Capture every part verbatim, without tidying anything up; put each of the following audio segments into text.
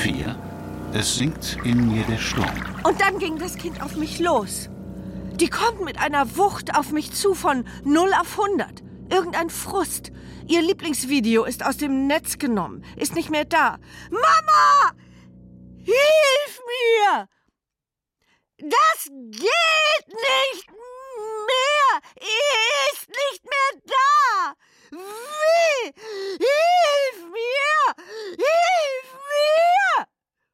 vier. Es sinkt in mir der Sturm. Und dann ging das Kind auf mich los. Die kommt mit einer Wucht auf mich zu von null auf hundert. Irgendein Frust. Ihr Lieblingsvideo ist aus dem Netz genommen, ist nicht mehr da. Mama! Hilf mir! Das geht nicht mehr! Er ist nicht mehr da! Wie? Hilf mir! Hilf mir!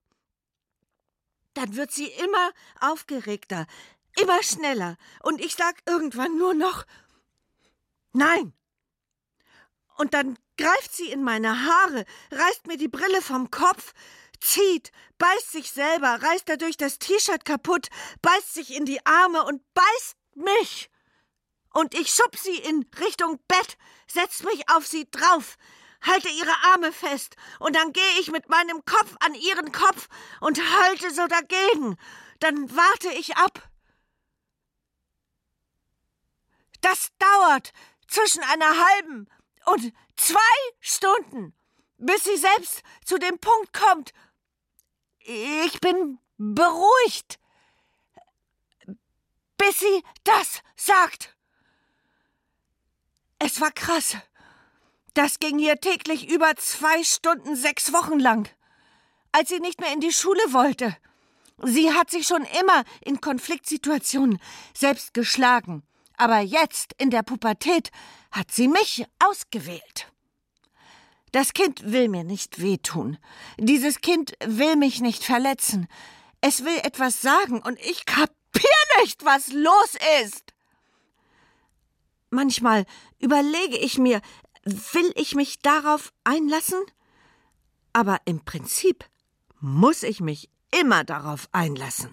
Dann wird sie immer aufgeregter, immer schneller. Und ich sag irgendwann nur noch Nein. Und dann greift sie in meine Haare, reißt mir die Brille vom Kopf, zieht, beißt sich selber, reißt dadurch das T-Shirt kaputt, beißt sich in die Arme und beißt mich. Und ich schub sie in Richtung Bett, setz mich auf sie drauf, halte ihre Arme fest und dann gehe ich mit meinem Kopf an ihren Kopf und halte so dagegen. Dann warte ich ab. Das dauert zwischen einer halben und zwei Stunden, bis sie selbst zu dem Punkt kommt. Ich bin beruhigt, bis sie das sagt. Es war krass. Das ging hier täglich über zwei Stunden, sechs Wochen lang. Als sie nicht mehr in die Schule wollte. Sie hat sich schon immer in Konfliktsituationen selbst geschlagen. Aber jetzt, in der Pubertät, hat sie mich ausgewählt. Das Kind will mir nicht wehtun. Dieses Kind will mich nicht verletzen. Es will etwas sagen und ich kapier nicht, was los ist. Manchmal überlege ich mir, will ich mich darauf einlassen? Aber im Prinzip muss ich mich immer darauf einlassen.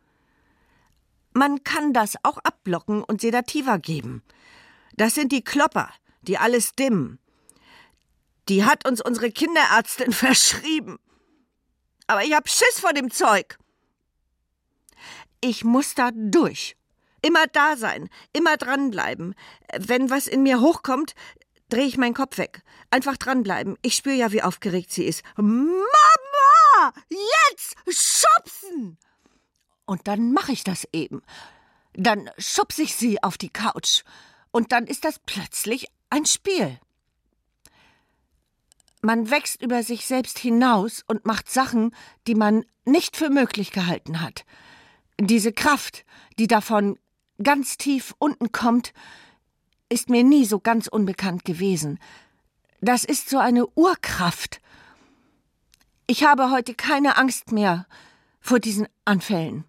Man kann das auch abblocken und Sedativa geben. Das sind die Klopper, die alles dimmen. Die hat uns unsere Kinderärztin verschrieben. Aber ich hab Schiss vor dem Zeug. Ich muss da durch. Immer da sein, immer dranbleiben. Wenn was in mir hochkommt, drehe ich meinen Kopf weg. Einfach dranbleiben. Ich spüre ja, wie aufgeregt sie ist. Mama! Jetzt schubsen! Und dann mache ich das eben. Dann schubse ich sie auf die Couch. Und dann ist das plötzlich ein Spiel. Man wächst über sich selbst hinaus und macht Sachen, die man nicht für möglich gehalten hat. Diese Kraft, die davon ganz tief unten kommt, ist mir nie so ganz unbekannt gewesen. Das ist so eine Urkraft. Ich habe heute keine Angst mehr vor diesen Anfällen.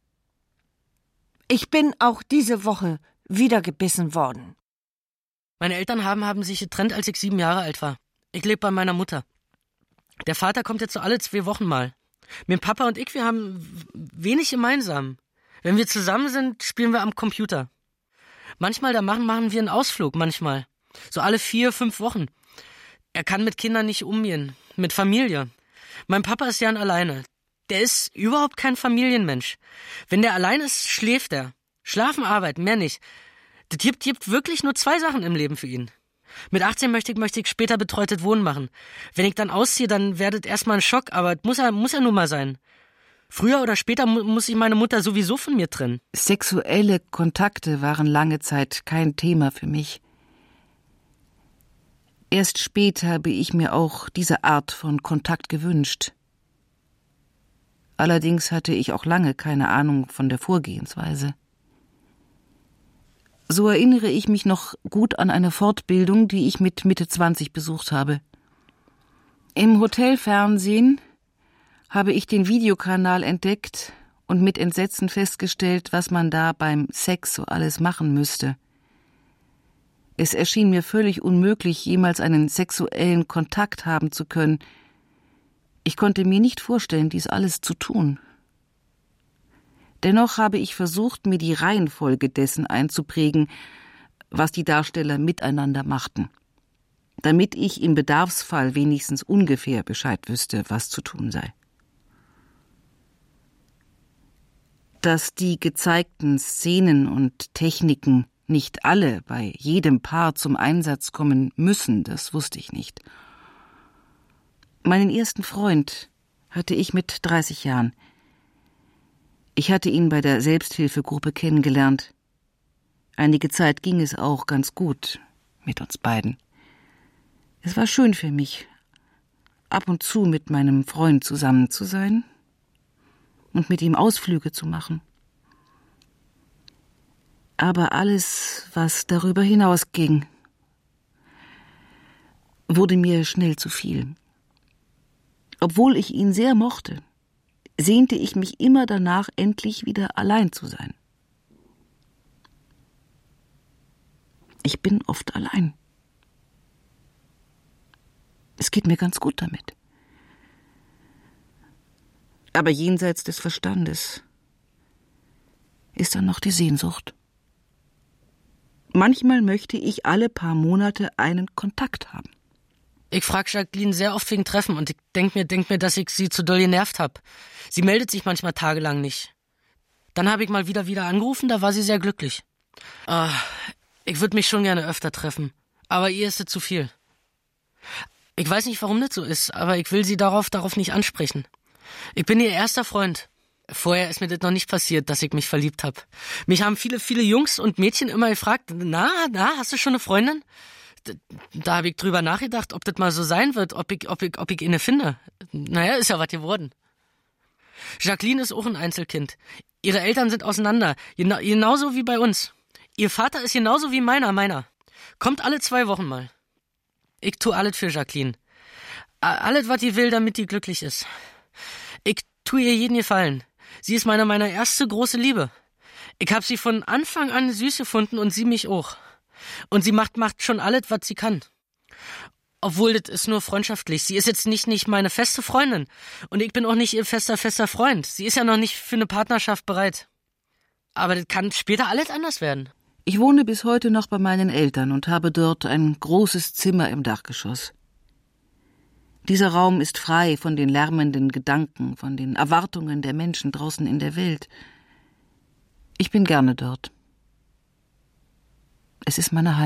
Ich bin auch diese Woche wieder gebissen worden. Meine Eltern haben, haben sich getrennt, als ich sieben Jahre alt war. Ich lebe bei meiner Mutter. Der Vater kommt jetzt so alle zwei Wochen mal. Mein Papa und ich, wir haben wenig gemeinsam. Wenn wir zusammen sind, spielen wir am Computer. Manchmal, da machen, machen wir einen Ausflug, manchmal. So alle vier, fünf Wochen. Er kann mit Kindern nicht umgehen, mit Familie. Mein Papa ist gern alleine. Der ist überhaupt kein Familienmensch. Wenn der allein ist, schläft er. Schlafen, arbeiten, mehr nicht. Das gibt, gibt wirklich nur zwei Sachen im Leben für ihn. Mit achtzehn möchte ich, möchte ich später betreutes Wohnen machen. Wenn ich dann ausziehe, dann wäre das erstmal ein Schock, aber das muss er, muss er nun mal sein. Früher oder später mu- muss ich meine Mutter sowieso von mir trennen. Sexuelle Kontakte waren lange Zeit kein Thema für mich. Erst später habe ich mir auch diese Art von Kontakt gewünscht. Allerdings hatte ich auch lange keine Ahnung von der Vorgehensweise. So erinnere ich mich noch gut an eine Fortbildung, die ich mit Mitte zwanzig besucht habe. Im Hotelfernsehen habe ich den Videokanal entdeckt und mit Entsetzen festgestellt, was man da beim Sex so alles machen müsste. Es erschien mir völlig unmöglich, jemals einen sexuellen Kontakt haben zu können. Ich konnte mir nicht vorstellen, dies alles zu tun. Dennoch habe ich versucht, mir die Reihenfolge dessen einzuprägen, was die Darsteller miteinander machten, damit ich im Bedarfsfall wenigstens ungefähr Bescheid wüsste, was zu tun sei. Dass die gezeigten Szenen und Techniken nicht alle bei jedem Paar zum Einsatz kommen müssen, das wusste ich nicht. Meinen ersten Freund hatte ich mit dreißig Jahren. Ich hatte ihn bei der Selbsthilfegruppe kennengelernt. Einige Zeit ging es auch ganz gut mit uns beiden. Es war schön für mich, ab und zu mit meinem Freund zusammen zu sein und mit ihm Ausflüge zu machen. Aber alles, was darüber hinausging, wurde mir schnell zu viel. Obwohl ich ihn sehr mochte, sehnte ich mich immer danach, endlich wieder allein zu sein. Ich bin oft allein. Es geht mir ganz gut damit. Aber jenseits des Verstandes ist dann noch die Sehnsucht. Manchmal möchte ich alle paar Monate einen Kontakt haben. Ich frage Jacqueline sehr oft wegen Treffen und ich denk mir, denk mir, dass ich sie zu doll genervt habe. Sie meldet sich manchmal tagelang nicht. Dann habe ich mal wieder wieder angerufen, da war sie sehr glücklich. Ah, ich würde mich schon gerne öfter treffen, aber ihr ist es zu viel. Ich weiß nicht, warum das so ist, aber ich will sie darauf, darauf nicht ansprechen. Ich bin ihr erster Freund. Vorher ist mir das noch nicht passiert, dass ich mich verliebt habe. Mich haben viele, viele Jungs und Mädchen immer gefragt, na, na, hast du schon eine Freundin? Da, da habe ich drüber nachgedacht, ob das mal so sein wird, ob ich, ob ich, ob ich eine finde. Naja, ist ja was geworden. Jacqueline ist auch ein Einzelkind. Ihre Eltern sind auseinander, gena- genauso wie bei uns. Ihr Vater ist genauso wie meiner, meiner. Kommt alle zwei Wochen mal. Ich tue alles für Jacqueline. Alles, was die will, damit die glücklich ist. Ich tue ihr jeden Gefallen. Sie ist meine, meine erste große Liebe. Ich habe sie von Anfang an süß gefunden und sie mich auch. Und sie macht, macht schon alles, was sie kann. Obwohl, das ist nur freundschaftlich. Sie ist jetzt nicht, nicht meine feste Freundin. Und ich bin auch nicht ihr fester, fester Freund. Sie ist ja noch nicht für eine Partnerschaft bereit. Aber das kann später alles anders werden. Ich wohne bis heute noch bei meinen Eltern und habe dort ein großes Zimmer im Dachgeschoss. Dieser Raum ist frei von den lärmenden Gedanken, von den Erwartungen der Menschen draußen in der Welt. Ich bin gerne dort. Es ist meine Heimat.